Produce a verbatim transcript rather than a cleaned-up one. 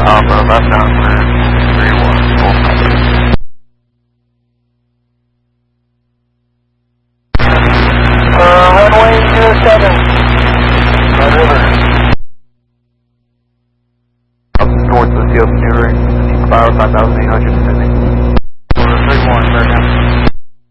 Alpha, left downwind, three one, full coverage. Uh, runway zero seven, Red River. Up towards the field steering, Cloud five thousand eight hundred descending. three one, right now.